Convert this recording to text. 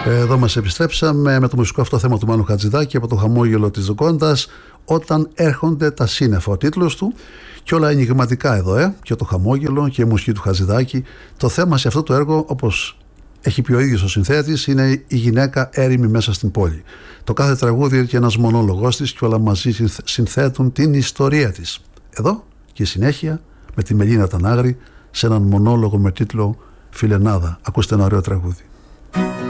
Εδώ μας επιστρέψαμε με το μουσικό αυτό θέμα του Μάνου Χατζηδάκη από το χαμόγελο της Τζοκόντας, όταν έρχονται τα σύννεφα, ο τίτλος του, και όλα ενηγματικά εδώ, και το χαμόγελο και η μουσική του Χατζηδάκη. Το θέμα σε αυτό το έργο, όπως έχει πει ο ίδιος ο συνθέτης, είναι η γυναίκα έρημη μέσα στην πόλη. Το κάθε τραγούδι είναι και ένας μονόλογος της και όλα μαζί συνθέτουν την ιστορία της. Εδώ και η συνέχεια με τη Μελίνα Τανάγρη σε έναν μονόλογο με τίτλο Φιλενάδα. Ακούστε ένα ωραίο τραγούδι.